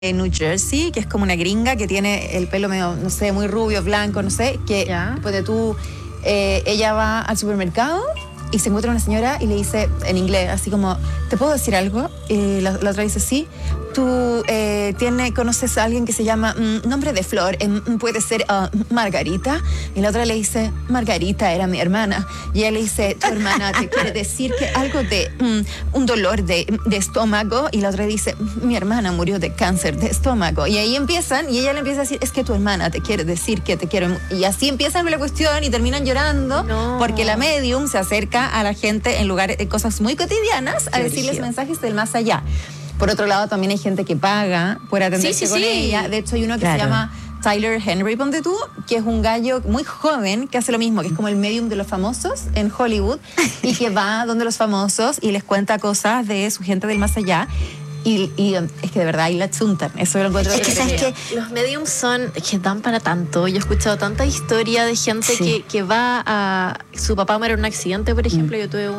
en New Jersey, que es como una gringa que tiene el pelo medio, no sé, muy rubio, blanco, no sé, que después de ella va al supermercado y se encuentra una señora y le dice en inglés, así como, ¿te puedo decir algo? Y la otra dice, sí. ¿Tú conoces a alguien que se llama nombre de flor? Puede ser Margarita. Y la otra le dice, Margarita era mi hermana. Y ella le dice, tu hermana te quiere decir que algo de un dolor de estómago. Y la otra dice, mi hermana murió de cáncer de estómago. Y ahí empiezan, y ella le empieza a decir, es que tu hermana te quiere decir que te quiero. Y así empiezan la cuestión y terminan llorando porque la medium se acerca a la gente en lugares de cosas muy cotidianas a decirles mensajes del más allá. Por otro lado, también hay gente que paga por atenderse con ella. De hecho, hay uno que se llama Tyler Henry, ponte tú, que es un gallo muy joven que hace lo mismo, que es como el medium de los famosos en Hollywood y que va donde los famosos y les cuenta cosas de su gente del más allá. Y es que de verdad ahí la chuntan. Eso lo encuentro. Es que sabes que los mediums que dan para tanto. Yo he escuchado tanta historia de gente que va a... Su papá muere en un accidente, por ejemplo. Yo tuve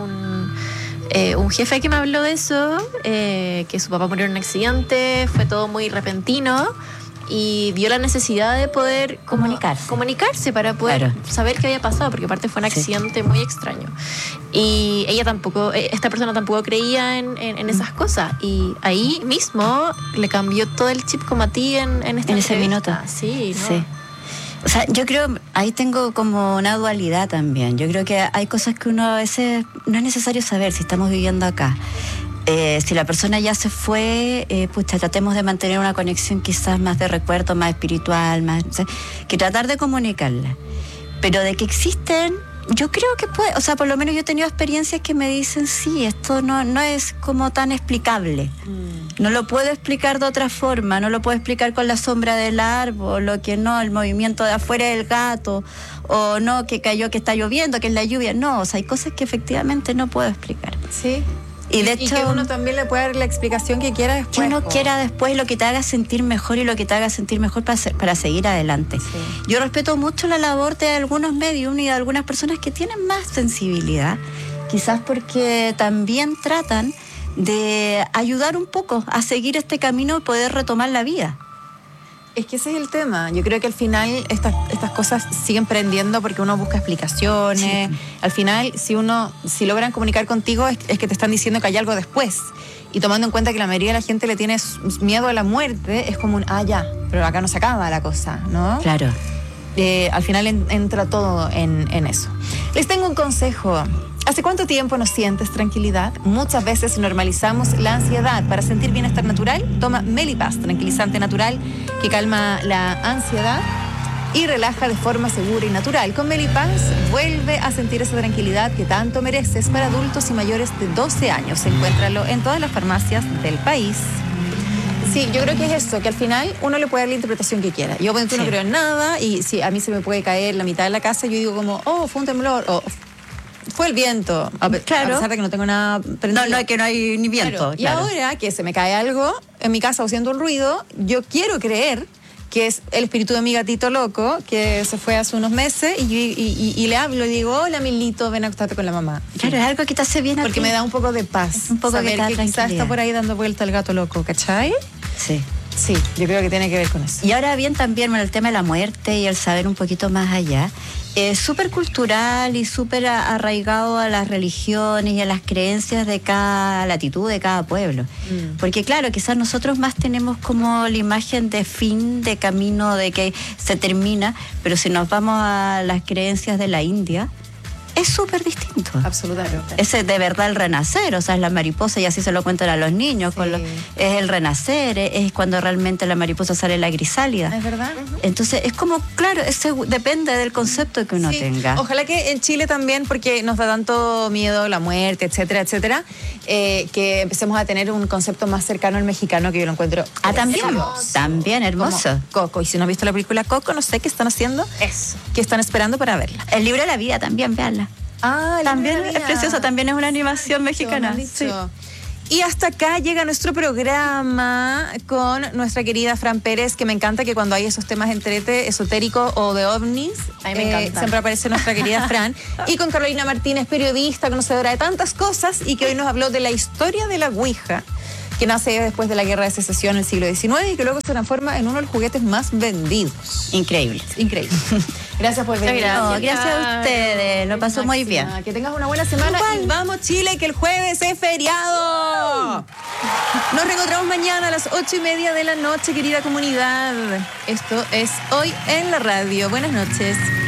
un jefe que me habló de eso, que su papá murió en un accidente, fue todo muy repentino y vio la necesidad de poder comunicarse para poder saber qué había pasado, porque aparte fue un accidente muy extraño. Y ella tampoco, esta persona tampoco creía en esas cosas, y ahí mismo le cambió todo el chip como a ti en ese minuto. Sí, ¿no? Sí. O sea, yo creo, ahí tengo como una dualidad también. Yo creo que hay cosas que uno a veces no es necesario saber si estamos viviendo acá. Si la persona ya se fue, pues tratemos de mantener una conexión quizás más de recuerdo, más espiritual, más, o sea, que tratar de comunicarla. Pero de que existen, yo creo que puede, o sea, por lo menos yo he tenido experiencias que me dicen, sí, esto no es como tan explicable. No lo puedo explicar de otra forma, no lo puedo explicar con la sombra del árbol, o que no, el movimiento de afuera del gato, o no, que cayó, que está lloviendo, que es la lluvia. No, o sea, hay cosas que efectivamente no puedo explicar. Sí. Y de hecho, que uno también le puede dar la explicación que quiera después. Que uno quiera después, lo que te haga sentir mejor y lo que te haga sentir mejor para seguir adelante. Sí. Yo respeto mucho la labor de algunos medios y de algunas personas que tienen más sensibilidad, quizás porque también tratan de ayudar un poco a seguir este camino y poder retomar la vida. Es que ese es el tema. Yo creo que al final estas cosas siguen prendiendo porque uno busca explicaciones. Sí. Al final, si logran comunicar contigo, es que te están diciendo que hay algo después. Y tomando en cuenta que la mayoría de la gente le tiene miedo a la muerte, es como ya, pero acá no se acaba la cosa, ¿no? Claro. Al final entra todo en eso. Les tengo un consejo. ¿Hace cuánto tiempo no sientes tranquilidad? Muchas veces normalizamos la ansiedad. Para sentir bienestar natural, toma Melipaz, tranquilizante natural que calma la ansiedad y relaja de forma segura y natural. Con Melipaz vuelve a sentir esa tranquilidad que tanto mereces para adultos y mayores de 12 años. Encuéntralo en todas las farmacias del país. Sí, yo creo que es eso, que al final uno le puede dar la interpretación que quiera. Yo no creo en nada y si a mí se me puede caer la mitad de la casa, yo digo como, fue un temblor, fue el viento, claro. A pesar de que no tengo nada prendido. No, es que no hay ni viento. Claro. Y ahora que se me cae algo en mi casa o siento un ruido, yo quiero creer que es el espíritu de mi gatito loco que se fue hace unos meses y le hablo y digo, hola Milito, ven a acostarte con la mamá. Claro, es algo que te hace bien a ti. Porque me da un poco de paz. Es un poco saber que quizás está por ahí dando vuelta el gato loco, ¿cachai? Sí. Sí, yo creo que tiene que ver con eso. Y ahora bien también, bueno, el tema de la muerte y el saber un poquito más allá, es súper cultural y súper arraigado a las religiones y a las creencias de cada latitud, de cada pueblo. Porque claro, quizás nosotros más tenemos como la imagen de fin, de camino, de que se termina, pero si nos vamos a las creencias de la India, es súper distinto. Absolutamente. Es de verdad el renacer, o sea, es la mariposa, y así se lo cuentan a los niños. Sí. Es el renacer, es cuando realmente la mariposa sale la crisálida. ¿Es verdad? Entonces, es como, claro, depende del concepto que uno tenga. Ojalá que en Chile también, porque nos da tanto miedo la muerte, etcétera, etcétera, que empecemos a tener un concepto más cercano al mexicano, que yo lo encuentro también hermoso. Como Coco. Y si no has visto la película Coco, no sé qué están haciendo. ¿Qué están esperando para verla? El libro de la vida también, véanla. También es preciosa, también es una animación mexicana. Sí. Y hasta acá llega nuestro programa con nuestra querida Fran Pérez, que me encanta que cuando hay esos temas esotéricos o de ovnis, a mí me encanta. Siempre aparece nuestra querida Fran. Y con Carolina Martínez, periodista, conocedora de tantas cosas, y que hoy nos habló de la historia de la Ouija, que nace después de la Guerra de Secesión en el siglo XIX y que luego se transforma en uno de los juguetes más vendidos. Increíble. Increíble. Gracias por venir. Gracias a ustedes, lo pasó muy bien. Que tengas una buena semana. Y vamos, Chile, que el jueves es feriado. Nos reencontramos mañana a las 8:30 de la noche, querida comunidad. Esto es Hoy en la Radio. Buenas noches.